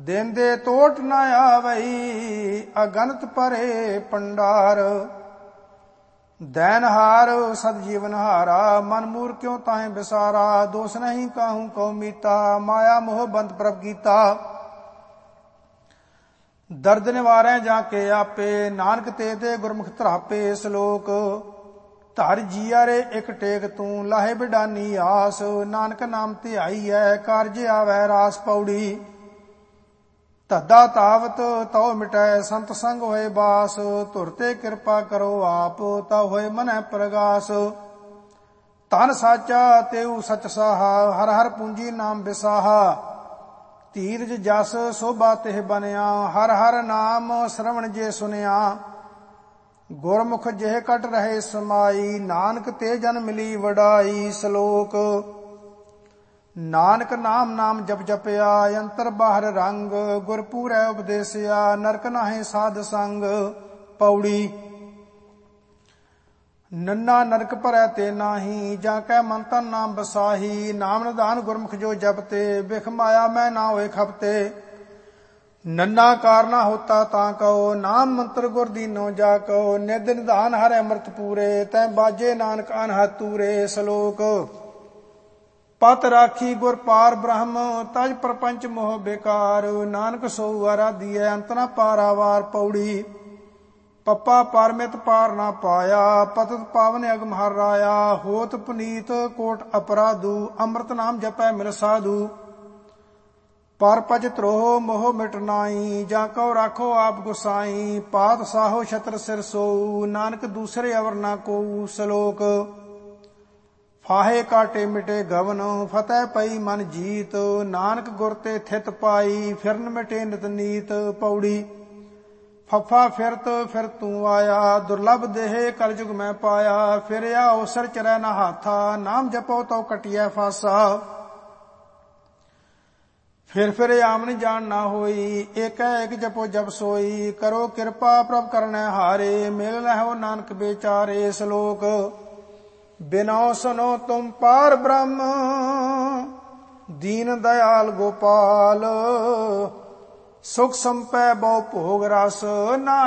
ਦੇਂਦੇ ਤੋਟ ਨਾ ਆਵਈ, ਅਗਨਤ ਭਰੇ ਪੰਡਾਰ। दैनहार सद जीवन हारा, मन मूर क्यों ताहे बिसारा। दोष नहीं काहू कौ मीता, माया मोह बंद प्रभ गीता। दर्द निवारै जाके आपे, नानक ते दे गुरमुख धरापे। श्लोक धर जिया रे एक टेक तू, लाहे बिडानी आस। नानक नाम धियाई है, कारज आवै रास। पौड़ी ਧੱਦਾ ਤਾਵਤ ਤਉ ਮਿਟੈ, ਸੰਤ ਸੰਗ ਹੋਏ ਬਾਸ। ਧੁਰ ਤੇ ਕਿਰਪਾ ਕਰੋ ਆਪ, ਤਉ ਹੋਏ ਮਨੈ ਪ੍ਰਗਾਸ। ਧਨ ਸਾਚਾ ਤੇਉ ਸਚ ਸਾਹਾ, ਹਰ ਹਰ ਪੂੰਜੀ ਨਾਮ ਵਿਸਾਹਾ। ਧੀਰਜ ਜਸ ਸੋਭਾ ਤਿਹ ਬਨਿਆ, ਹਰ ਹਰ ਨਾਮ ਸ਼ਰਵਣ ਜੇ ਸੁਨਿਆ। ਗੁਰਮੁਖ ਜਿਹ ਕਟ ਰਹੇ ਸਮਾਈ, ਨਾਨਕ ਤੇ ਜਨ ਮਿਲੀ ਵਡਾਈ। ਸ਼ਲੋਕ ਨਾਨਕ ਨਾਮ ਨਾਮ ਜਪ ਜਪਿਆ, ਅੰਤਰ ਬਾਹਰ ਰੰਗ। ਗੁਰ ਪੂਰੈ ਉਪਦੇਸਿਆ, ਨਰਕ ਨਾਹੇ ਸਾਧ ਸੰਗ। ਪੌੜੀ ਨੰਨਾ ਨਰਕ ਭਰੈ ਤੇ ਨਾਹੀ, ਜਾਂ ਕੈ ਮਨ ਤਨ ਨਾਮ ਬਸਾਹੀ। ਨਾਮ ਨਿਧਾਨ ਗੁਰਮੁਖ ਜੋ ਜਪਤੇ, ਬਿਖ ਮਾਇਆ ਮੈਂ ਨਾ ਹੋਏ ਖਪਤੇ। ਨੰਨਾ ਕਾਰਨਾ ਹੋਤਾ ਤਾਂ ਕਹੋ, ਨਾਮ ਮੰਤਰ ਗੁਰ ਦੀਨੋ ਜਾ ਕਹੋ। ਨਿਧ ਨਿਧਾਨ ਹਰਿ ਅੰਮ੍ਰਿਤ ਪੂਰੇ, ਤੈ ਬਾਜੇ ਨਾਨਕ ਅਨਹਦ ਤੂਰੇ। ਸ਼ਲੋਕ ਪਤ ਰਾਖੀ ਗੁਰ ਪਾਰ ਬ੍ਰਹਮ, ਤਜ ਪ੍ਰਪੰਚ ਮੋਹ ਬੇਕਾਰ। ਨਾਨਕ ਸੋ ਆਰਾਧੀਐ, ਅੰਤ ਨ ਪਾਰਾਵਾਰ। ਪੌੜੀ ਪੱਪਾ ਪਰਮਿਤ ਪਾਰ ਨਾ ਪਾਇਆ, ਪਤਤ ਪਾਵਨ ਅਗਮ ਹਰ ਰਾਇਆ। ਹੋਤ ਪੁਨੀਤ ਕੋਟ ਅਪਰਾਧੂ, ਅੰਮ੍ਰਿਤ ਨਾਮ ਜਪੈ ਮਿਲ ਸਾਧੂ। ਪਰ ਪਜ ਧਰੋਹ ਮੋਹ ਮਿਟ ਨਾਈ, ਜਾਂ ਕਉ ਰਾਖੋ ਆਪ ਗੁਸਾਈ। ਪਾਤ ਸਾਹੋ ਛਤਰ ਸਿਰ ਸੋਊ, ਨਾਨਕ ਦੂਸਰੇ ਅਵਰ ਨਾ ਕੋਊ। ਸ਼ਲੋਕ ਫਾਹੇ ਕਾਟੇ ਮਿਟੇ ਗਵਨ, ਫਤਿਹ ਪਈ ਮਨ ਜੀਤ। ਨਾਨਕ ਗੁਰ ਤੇ ਥਿਤ ਪਾਈ, ਫਿਰਨ ਮਿਟੇ ਨਿਤ ਨੀਤ। ਪੌੜੀ ਫੱਫਾ ਫਿਰਤ ਫਿਰ ਤੂੰ ਆਇਆ, ਦੁਰਲਭ ਦੇਹ ਕਲਯੁਗ ਮੈਂ ਪਾਇਆ। ਫਿਰਿਆ ਅਵਸਰ ਚਰੈ ਨਾ ਹਾਥਾ, ਨਾਮ ਜਪੋ ਤਉ ਕਟਿਐ ਫਾਸਾ। ਫਿਰ ਆਮਨ ਜਾਣ ਨਾ ਹੋਈ, ਏਕੈ ਏਕ ਜਪੋ ਜਪ ਸੋਈ। ਕਰੋ ਕਿਰਪਾ ਪ੍ਰਭ ਕਰਨੈ ਹਾਰੇ, ਮਿਲ ਲਹੋ ਨਾਨਕ ਬੇਚਾਰੇ। ਸ਼ਲੋਕ ਬਿਨੋ ਸੁਨੋ ਤੁਮ ਪਾਰ ਬ੍ਰਹਮ, ਦੀਨ ਦਇਆਲ ਗੋਪਾਲ। ਸੁਖ ਸੰਪੈ ਬਹੁ ਭੋਗ ਰਸ, ਨਾ